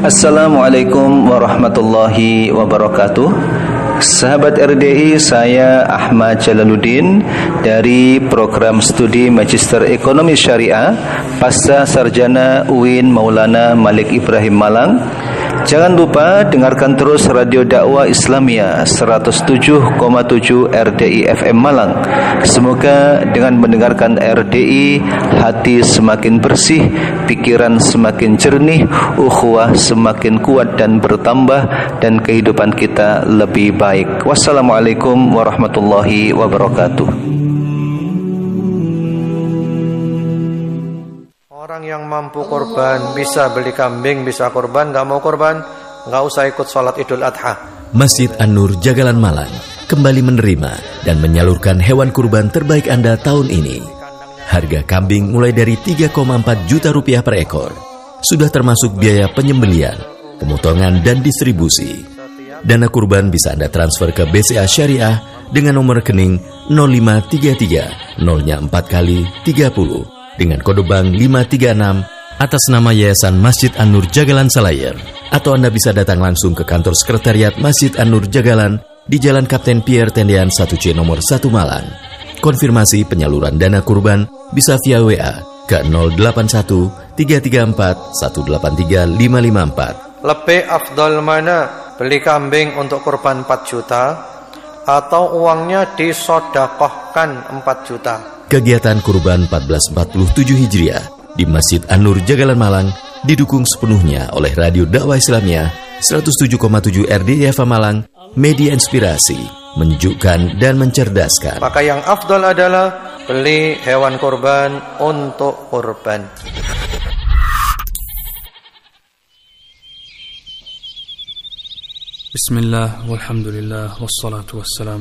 Assalamualaikum warahmatullahi wabarakatuh. Sahabat RDI, saya Ahmad Jalaluddin dari program studi Magister Ekonomi Syariah Pasca Sarjana UIN Maulana Malik Ibrahim Malang. Jangan lupa dengarkan terus Radio Dakwah Islamiyah 107,7 RDI FM Malang. Semoga dengan mendengarkan RDI, hati semakin bersih, pikiran semakin jernih, ukhuwah semakin kuat dan bertambah, dan kehidupan kita lebih baik. Wassalamualaikum warahmatullahi wabarakatuh. Orang yang mampu korban, bisa beli kambing, bisa korban, gak mau korban, gak usah ikut sholat Idul Adha. Masjid An-Nur Jagalan Malang kembali menerima dan menyalurkan hewan kurban terbaik Anda tahun ini. Harga kambing mulai dari 3,4 juta rupiah per ekor. Sudah termasuk biaya penyembelian, pemotongan dan distribusi. Dana kurban bisa Anda transfer ke BCA Syariah dengan nomor rekening 0533 0-nya 4 kali 30 dengan kode bank 536 atas nama Yayasan Masjid An-Nur Jagalan Selayar. Atau Anda bisa datang langsung ke kantor sekretariat Masjid An-Nur Jagalan di Jalan Kapten Pierre Tendean 1C nomor 1 Malang. Konfirmasi penyaluran dana kurban bisa via WA ke 081 334 183 554. Lebih afdal mana? Beli kambing untuk kurban 4 juta atau uangnya disodakohkan 4 juta? Kegiatan kurban 1447 Hijriah di Masjid An-Nur Jagalan Malang didukung sepenuhnya oleh Radio Dakwah Islamiyah 107,7 RDI FM Malang, media inspirasi, menyejukkan dan mencerdaskan. Maka yang afdal adalah beli hewan kurban untuk kurban. Bismillah, walhamdulillah, wassalatu wassalamu